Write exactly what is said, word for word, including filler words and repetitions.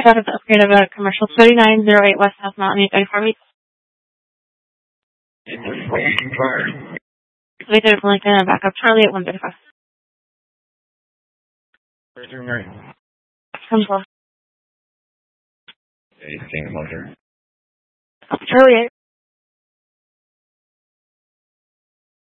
out of the upgrade of a commercial thirty-nine oh eight West South Mountain, eight for me. Wait there for Lincoln and back up Charlie at one thirty-five. thirty-three right. Come close. eighteen closer. Charlie eight.